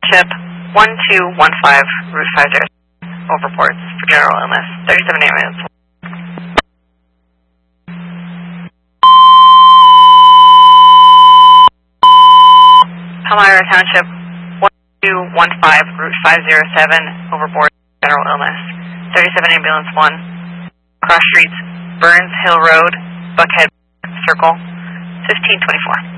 Township, 1215, Route 50, overboard for general illness, 37 ambulance. Palmyra Township, 1215, Route 507, overboard general illness, 37 ambulance 1, cross streets, Burns Hill Road, Buckhead Circle, 1524.